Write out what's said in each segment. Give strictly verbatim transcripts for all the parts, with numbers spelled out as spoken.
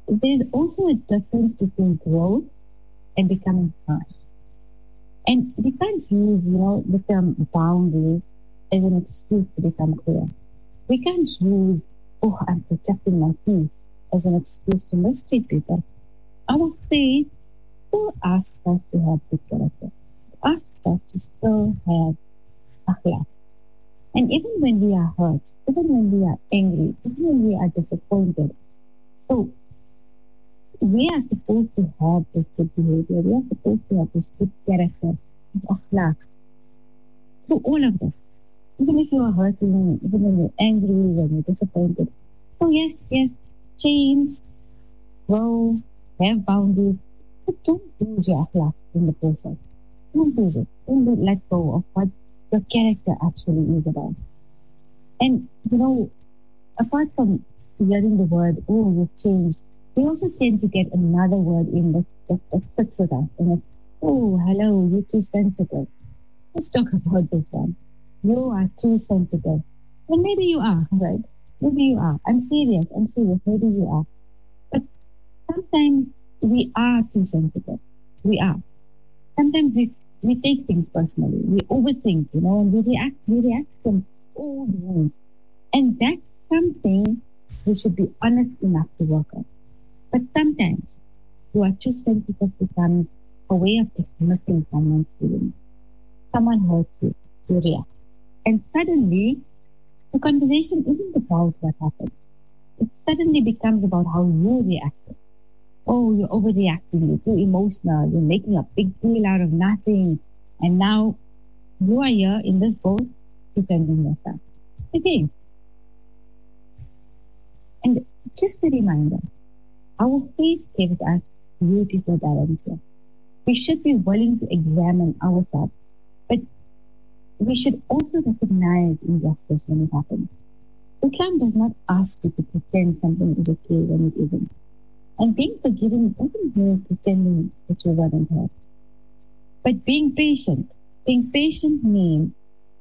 there's also a difference between growth and becoming harsh. And we can't use, you know, the term boundary as an excuse to become clear. We can't use, oh, I'm protecting my peace as an excuse to mistreat people. Our faith still asks us to have good character, asks us to still have akhlaq. And even when we are hurt, even when we are angry, even when we are disappointed, so we are supposed to have this good behavior. We are supposed to have this good character, akhlaq, through all of this. Even if you are hurting, even when you're angry, when you're disappointed. So yes, yes, change, grow, have boundaries, but don't lose your akhlaq in the process. Don't lose it. Don't let go of what your character actually is about. And, you know, apart from hearing the word, oh, you've changed, we also tend to get another word in that, that, that sits with us. And it's, oh, hello, you're too sensitive. Let's talk about this one. You are too sensitive. Well, maybe you are, right? Maybe you are. I'm serious. I'm serious. Maybe you are. But sometimes we are too sensitive. We are. Sometimes we, we take things personally. We overthink, you know, and we react, we react from all the way. And that's something we should be honest enough to work on. But sometimes you are too sensitive becomes a way of dismissing someone's feelings. Someone hurts you, you react. And suddenly, the conversation isn't about what happened. It suddenly becomes about how you reacted. Oh, you're overreacting, you're too emotional, you're making a big deal out of nothing. And now you are here in this boat defending yourself. Again. And just a reminder, our faith gives us beautiful balance here. We should be willing to examine ourselves, but we should also recognize injustice when it happens. Islam does not ask you to pretend something is okay when it isn't. And being forgiving doesn't mean pretending that you weren't hurt. But being patient, being patient means,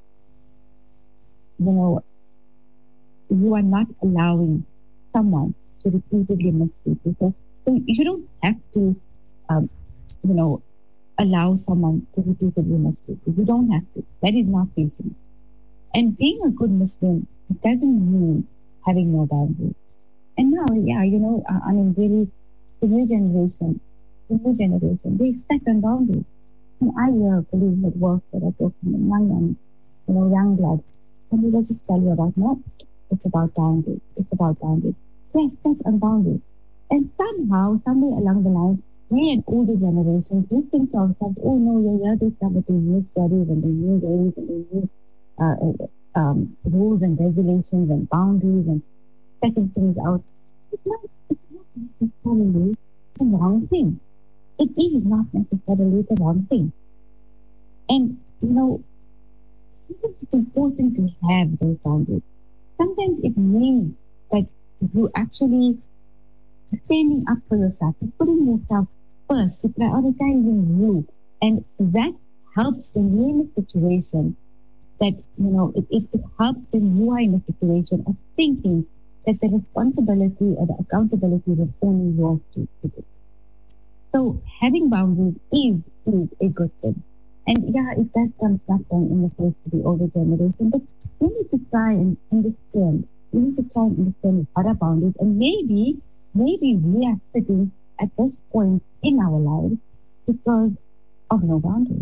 you know, you are not allowing someone to repeatedly mistreat you. So you don't have to, um, you know, allow someone to repeatedly mistreat you. You don't have to. That is not patience. And being a good Muslim doesn't mean having no boundaries. And now, yeah, you know, uh, I mean, really, the new generation, the new generation, they set on boundaries. And I hear colleagues at work that are talking to young and, you know, young blood. And they will just tell you about, no, it's about boundaries. It's about boundaries. Yes, set on boundaries. And somehow, somewhere along the line, we and older generations, we think to ourselves, oh no, yeah, yeah, they come with the new studies and the new ways and the new uh, um, rules and regulations and boundaries and setting things out. It's not, it's not necessarily the wrong thing. It is not necessarily the wrong thing. And, you know, sometimes it's important to have those boundaries. Sometimes it means that you actually standing up for yourself, you're putting yourself first, you're prioritizing you. And that helps when you're in a situation that, you know, it, it, it helps when you are in a situation of thinking that the responsibility or the accountability is only yours to, to do. So having boundaries is, is a good thing. And yeah, it does come something in the face to the older generation, but we need to try and understand. We need to try and understand what are boundaries, and maybe, maybe we are sitting at this point in our lives because of no boundaries.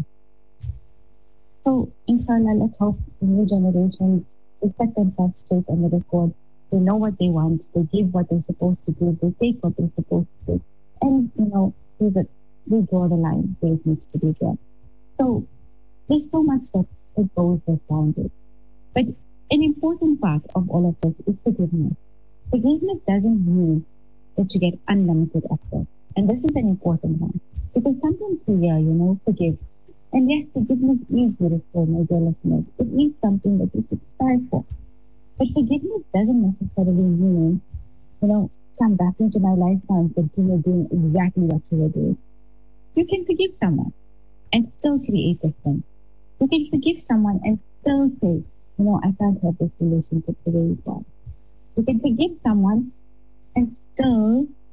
So, inshallah, let's hope the new generation they set themselves straight on the record. They know what they want. They give what they're supposed to do. They take what they're supposed to do. And, you know, we, we draw the line where it needs to be there. So, there's so much that it goes with boundaries. But an important part of all of this is forgiveness. Forgiveness doesn't mean that you get unlimited access. And this is an important one. Because sometimes we hear, you know, forgive. And yes, forgiveness is beautiful, my dear listeners. It is something that we should strive for. But forgiveness doesn't necessarily mean, you know, come back into my life now and continue doing exactly what you were doing. You can forgive someone and still create this thing. You can forgive someone and still say, you know, I can't have this relationship the way it was. You can forgive someone and still